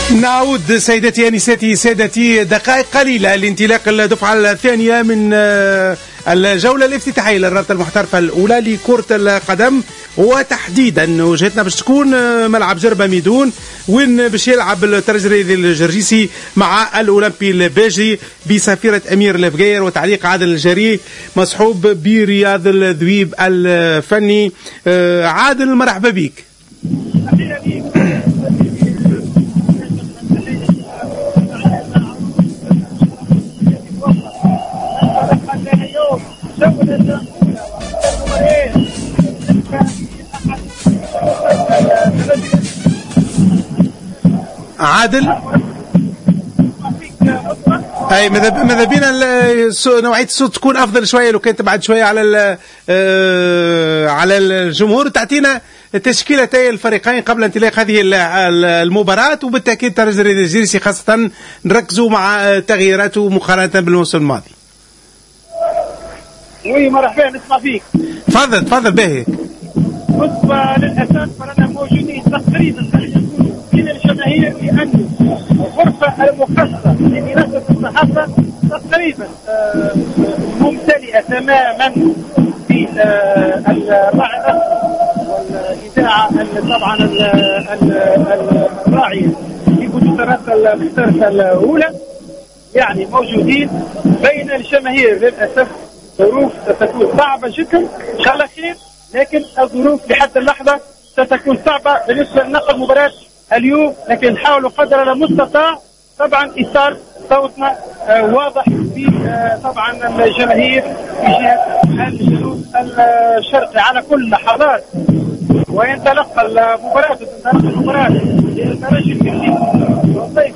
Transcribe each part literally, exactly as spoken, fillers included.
نعود سيدتي انساتي سادتي، دقائق قليله لانطلاق الدفعه الثانيه من الجوله الافتتاحيه للرابطه المحترفه الاولى لكره القدم، وتحديدا وجهتنا باش تكون ملعب جربه ميدون وين باش يلعب الترجي الجرجيسي مع الاولمبي الباجي بسفيره امير الفقير، وتعليق عادل الجري مصحوب برياض الذويب الفني. عادل مرحبا بك. عادل اي ماذا بينا نوعيه الصوت تكون افضل شويه، لو كان تبعد شويه على على الجمهور، تعطينا تشكيلتي الفريقين قبل انطلاق هذه المباراه، وبالتاكيد الترجي الجرجيسي خاصه نركزوا مع تغييراته مقارنه بالموسم الماضي. وي مرحبا نسمع فيك. تفضل تفضل باهي. بص للاسف رانا موجودين تقريبا من الجماهير لان الغرفه المخصصه لمنصه الصحافه تقريبا ممتلئه تماما في الراعي والاذاعه طبعا الراعيه لبطولات المحترفه الاولى، يعني موجودين بين الجماهير. للاسف ظروف ستكون صعبه جدا، ان شاء الله خير، لكن الظروف لحد اللحظه ستكون صعبه بالنسبه لنقل مباراه اليوم، لكن نحاول قدر المستطاع طبعا ايصال صوتنا آه واضح في آه طبعا الجماهير في جهه الجنوب الشرقي على كل اللحظات. وينتلقى المباراه تنتلقى المباراه للترجي الجرجيسي والضيف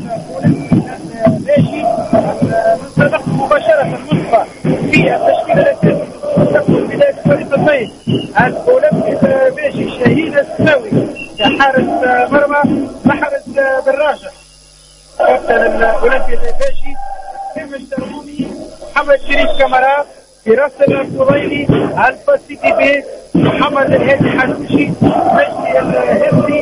الباشي تنطلق مباشره مصفى في التشكيله التي تكون بدايه فريق الضيف الاولمبي الباشي شهيد السماوي كحارس مرمى، محرز بالراجح كابتن الاولمبي الباشي، كرمش ترمومي، محمد شريف كامارا، فراس الفضيلي، الفا سيتي بي، محمد الهادي حنوشي، مجدي الهرسي.